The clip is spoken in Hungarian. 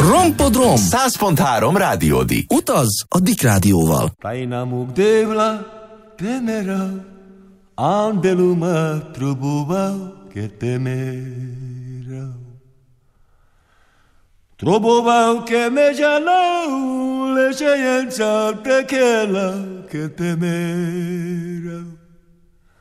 Rompodrom! 100.3 Rádiódi. Utazz a Dick Rádióval. Tainamuk devla temera Andeluma trobova che temera Trobova che me giallo le scienze te che temera